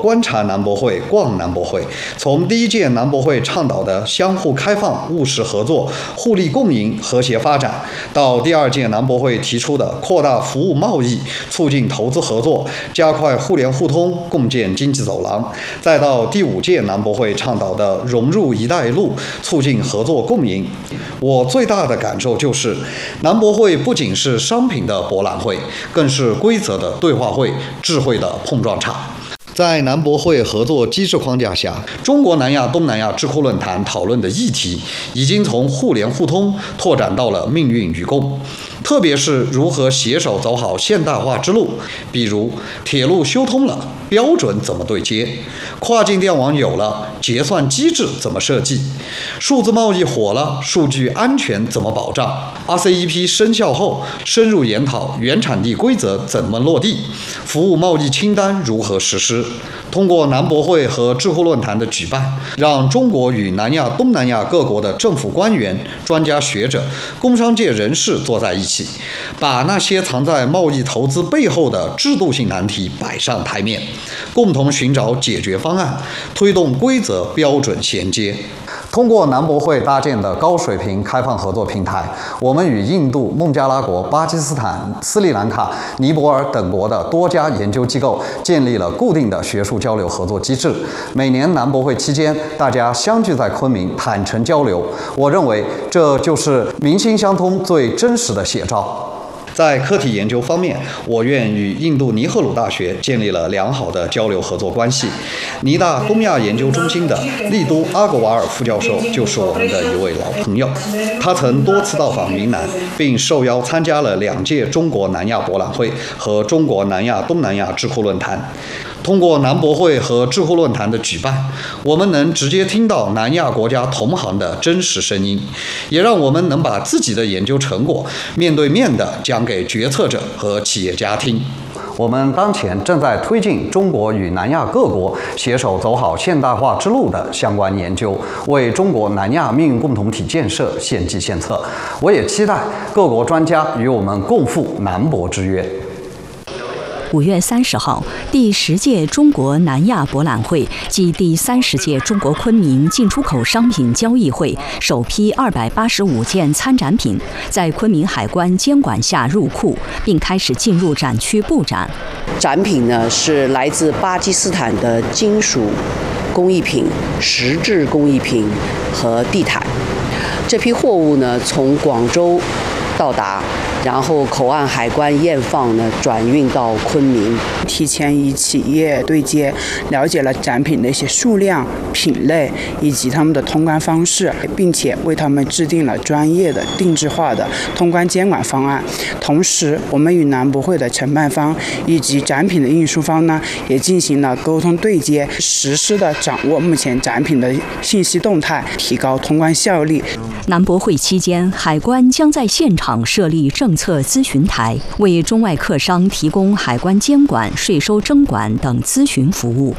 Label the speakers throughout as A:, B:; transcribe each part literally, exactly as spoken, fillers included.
A: 观察南博会、逛南博会，从第一届南博会倡导的相互开放、务实合作、互利共赢、和谐发展，到第二届南博会提出的扩大服务贸易、促进投资合作、加快互联互通、共建经济走廊，再到第五届南博会倡导的融入“一带一路”、促进合作共赢。我最大的感受就是，南博会不仅是商品的博览会，更是规则的对话会、智慧的碰撞场。在南博会合作机制框架下，中国南亚东南亚智库论坛讨论的议题已经从互联互通拓展到了命运与共，特别是如何携手走好现代化之路，比如铁路修通了，标准怎么对接；跨境电网有了，结算机制怎么设计；数字贸易火了，数据安全怎么保障 ？R C E P 生效后，深入研讨原产地规则怎么落地，服务贸易清单如何实施。通过南博会和智库论坛的举办，让中国与南亚、东南亚各国的政府官员、专家学者、工商界人士坐在一起，把那些藏在贸易投资背后的制度性难题摆上台面，共同寻找解决方案，推动规则标准衔接。通过南博会搭建的高水平开放合作平台，我们与印度、孟加拉国、巴基斯坦、斯里兰卡、尼泊尔等国的多家研究机构建立了固定的学术交流合作机制。每年南博会期间，大家相聚在昆明，坦诚交流。我认为这就是民心相通最真实的写照。在课题研究方面，我院与印度尼赫鲁大学建立了良好的交流合作关系。尼大东亚研究中心的利都阿格瓦尔副教授就是我们的一位老朋友，他曾多次到访云南，并受邀参加了两届中国南亚博览会和中国南亚东南亚智库论坛。通过南博会和智库论坛的举办，我们能直接听到南亚国家同行的真实声音，也让我们能把自己的研究成果面对面地讲给决策者和企业家听。我们当前正在推进中国与南亚各国携手走好现代化之路的相关研究，为中国南亚命运共同体建设献计献策。我也期待各国专家与我们共赴南博之约。
B: 五月三十号，第十届中国南亚博览会暨第三十届中国昆明进出口商品交易会首批二百八十五件参展品在昆明海关监管下入库，并开始进入展区布展。
C: 展品呢是来自巴基斯坦的金属工艺品、石质工艺品和地毯。这批货物呢从广州到达，然后口岸海关验放呢，转运到昆明。
D: 提前与企业对接，了解了展品的一些数量、品类以及他们的通关方式，并且为他们制定了专业的、定制化的通关监管方案。同时，我们与南博会的承办方以及展品的运输方呢，也进行了沟通对接，实时的掌握目前展品的信息动态，提高通关效率。
B: 南博会期间，海关将在现场设立政策咨询台，为中外客商提供海关监管、税收征管等咨询服务。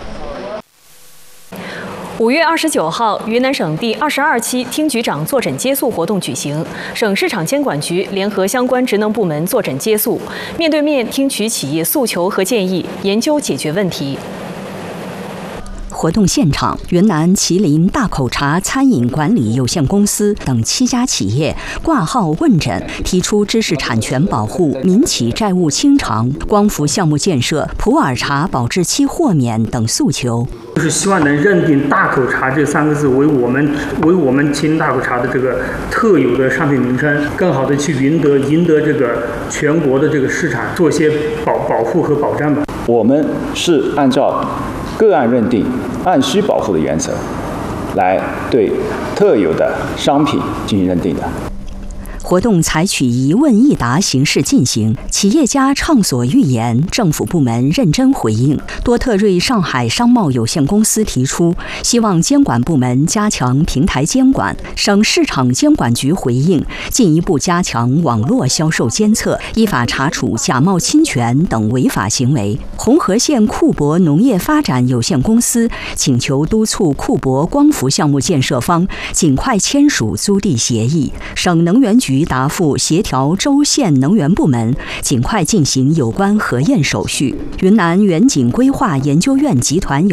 E: 五月二十九号，云南省第二十二期厅局长坐诊接宿活动举行，省市场监管局联合相关职能部门坐诊接宿，面对面听取企业诉求和建议，研究解决问题。
B: 活动现场，云南麒麟大口茶餐饮管理有限公司等七家企业挂号问诊，提出知识产权保护、民企债务清偿、光伏项目建设、普洱茶保质期豁免等诉求。
F: 就是希望能认定大口茶这三个字为我们为我们麒麟大口茶的这个特有的商品名称，更好的去赢得赢得这个全国的这个市场，做一些保保护和保障吧。
G: 我们是按照个案认定、按需保护的原则，来对特有的商品进行认定的。
B: 活动采取一问一答形式进行，企业家畅所欲言，政府部门认真回应。多特瑞上海商贸有限公司提出，希望监管部门加强平台监管。省市场监管局回应，进一步加强网络销售监测，依法查处假冒侵权等违法行为。红河县库博农业发展有限公司请求督促库博光伏项目建设方尽快签署租地协议。省能源局答复协调州县能源部门尽快进行有关核验手续。云南远景规划研究院集团有